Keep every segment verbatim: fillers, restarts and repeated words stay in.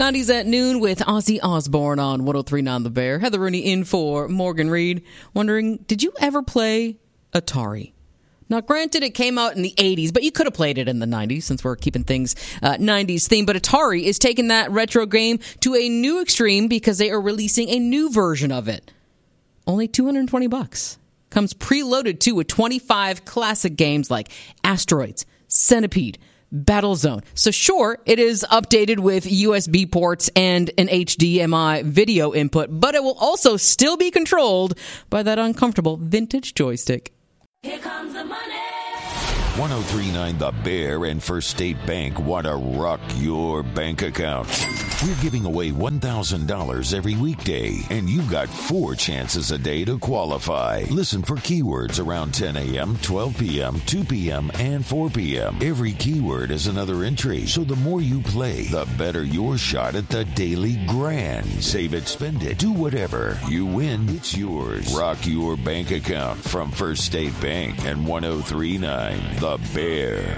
nineties at noon with Ozzy Osbourne on one oh three point nine The Bear. Heather Rooney in for Morgan Reed. Wondering, did you ever play Atari? Now, granted, it came out in the eighties, but you could have played it in the nineties since we're keeping things uh, nineties themed. But Atari is taking that retro game to a new extreme because they are releasing a new version of it. Only two hundred twenty bucks. Comes preloaded, too, with twenty-five classic games like Asteroids, Centipede, Battlezone. So sure, it is updated with U S B ports and an H D M I video input, but it will also still be controlled by that uncomfortable vintage joystick. Here comes the money. one oh three point nine The Bear and First State Bank want to rock your bank account. We're giving away one thousand dollars every weekday, and you've got four chances a day to qualify. Listen for keywords around ten a.m., twelve p.m., two p.m., and four p.m. Every keyword is another entry, so the more you play, the better your shot at the daily grand. Save it, spend it, do whatever. You win, it's yours. Rock your bank account from First State Bank and one oh three point nine The Bear.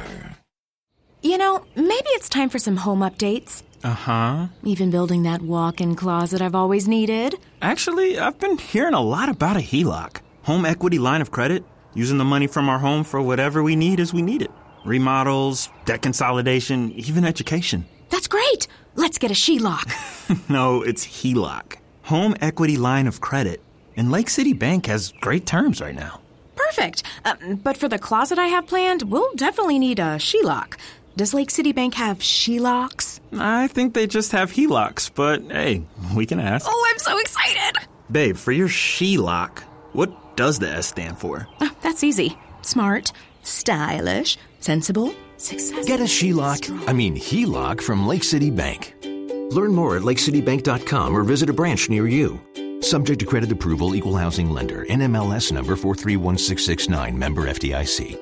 You know, maybe it's time for some home updates. Uh-huh. Even building that walk-in closet I've always needed. Actually, I've been hearing a lot about a H E L O C. Home equity line of credit. Using the money from our home for whatever we need as we need it. Remodels, debt consolidation, even education. That's great! Let's get a H E L O C. No, it's H E L O C. Home equity line of credit. And Lake City Bank has great terms right now. Perfect. Uh, but for the closet I have planned, we'll definitely need a H E L O C. Does Lake City Bank have H E L O Cs? I think they just have H E L O Cs, but hey, we can ask. Oh, I'm so excited! Babe, for your H E L O C, what does the S stand for? Uh, that's easy. Smart, stylish, sensible, successful. Get a H E L O C, I mean H E L O C from Lake City Bank. Learn more at lake city bank dot com or visit a branch near you. Subject to credit approval, equal housing lender, N M L S number four three one six six nine, member F D I C.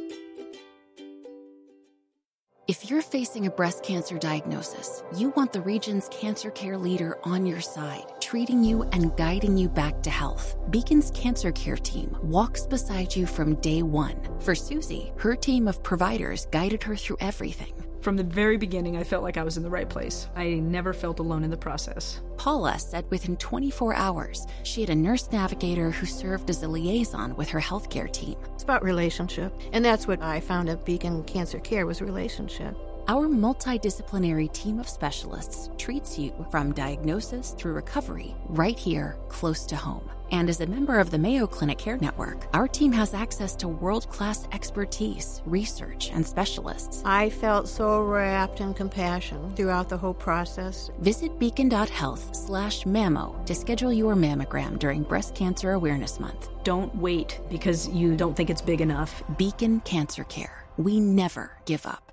If you're facing a breast cancer diagnosis, you want the region's cancer care leader on your side, treating you and guiding you back to health. Beacon's Cancer Care team walks beside you from day one. For Susie, her team of providers guided her through everything. From the very beginning, I felt like I was in the right place. I never felt alone in the process. Paula said within twenty-four hours, she had a nurse navigator who served as a liaison with her healthcare team. It's about relationship, and that's what I found at Beacon Cancer Care was relationship. Our multidisciplinary team of specialists treats you from diagnosis through recovery right here, close to home. And as a member of the Mayo Clinic Care Network, our team has access to world-class expertise, research, and specialists. I felt so wrapped in compassion throughout the whole process. Visit beacon.health slash mammo to schedule your mammogram during Breast Cancer Awareness Month. Don't wait because you don't think it's big enough. Beacon Cancer Care. We never give up.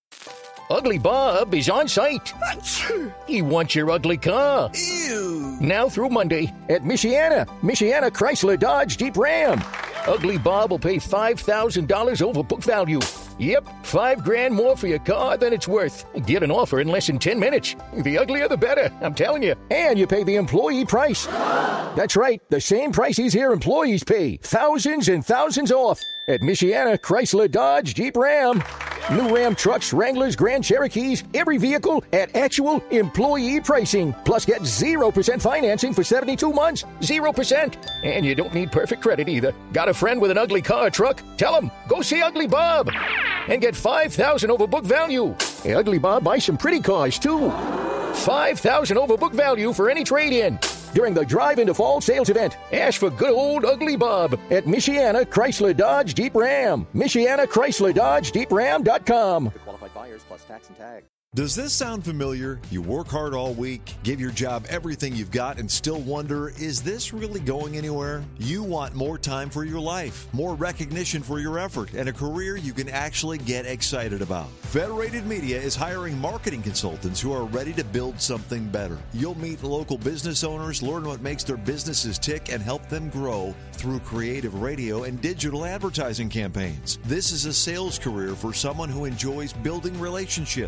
Ugly Bob is on site. He wants your ugly car. Ew. Now through Monday at Michiana. Michiana Chrysler Dodge Jeep Ram. Ugly Bob will pay five thousand dollars over book value. Yep, five grand more for your car than it's worth. Get an offer in less than ten minutes. The uglier the better, I'm telling you. And you pay the employee price. That's right, the same prices here employees pay. Thousands and thousands off at Michiana Chrysler Dodge Jeep Ram. New Ram trucks, Wranglers, Grand Cherokees, every vehicle at actual employee pricing. Plus get zero percent financing for seventy-two months. zero percent. And you don't need perfect credit either. Got a friend with an ugly car or truck? Tell him, go see Ugly Bob. And get five thousand dollars over book value. Hey, Ugly Bob buys some pretty cars, too. five thousand dollars over book value for any trade-in. During the Drive into Fall sales event, ask for good old Ugly Bob at Michiana Chrysler Dodge Jeep Ram. Michiana Chrysler Dodge Jeep Ram dot com. Qualified buyers plus tax and tag. Does this sound familiar? You work hard all week, give your job everything you've got, and still wonder, is this really going anywhere? You want more time for your life, more recognition for your effort, and a career you can actually get excited about. Federated Media is hiring marketing consultants who are ready to build something better. You'll meet local business owners, learn what makes their businesses tick, and help them grow through creative radio and digital advertising campaigns. This is a sales career for someone who enjoys building relationships. Find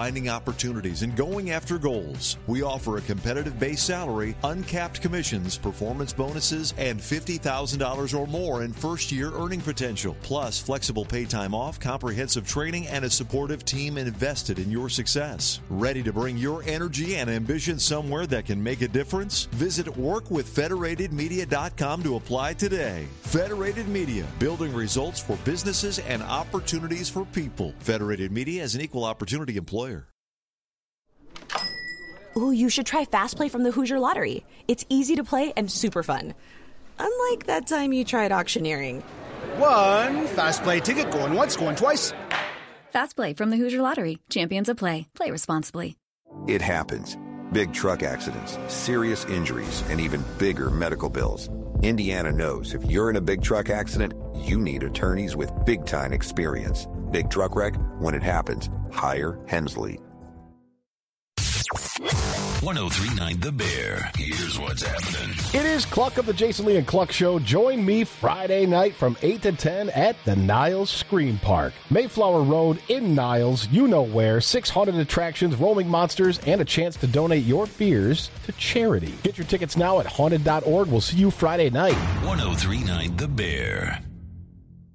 finding opportunities and going after goals. We offer a competitive base salary, uncapped commissions, performance bonuses, and fifty thousand dollars or more in first-year earning potential, plus flexible pay time off, comprehensive training, and a supportive team invested in your success. Ready to bring your energy and ambition somewhere that can make a difference? Visit work with federated media dot com to apply today. Federated Media, building results for businesses and opportunities for people. Federated Media is an equal opportunity employer. Ooh, you should try Fast Play from the Hoosier Lottery. It's easy to play and super fun. Unlike that time you tried auctioneering. One Fast Play ticket going once, going twice. Fast Play from the Hoosier Lottery. Champions of Play. Play responsibly. It happens. Big truck accidents, serious injuries, and even bigger medical bills. Indiana knows if you're in a big truck accident, you need attorneys with big-time experience. Big truck wreck, when it happens, hire Hensley. ten thirty-nine The Bear. Here's what's happening. It is Cluck of the Jason Lee and Cluck Show. Join me Friday night from eight to ten at the Niles Scream Park. Mayflower Road in Niles, you know where. Six haunted attractions, roaming monsters, and a chance to donate your fears to charity. Get your tickets now at haunted dot org. We'll see you Friday night. ten thirty-nine The Bear.